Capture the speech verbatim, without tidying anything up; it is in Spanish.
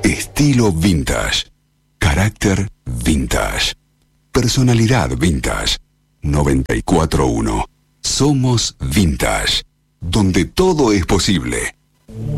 Estilo vintage. Carácter vintage. Personalidad vintage. noventa y cuatro punto uno. Somos Vintage, donde todo es posible.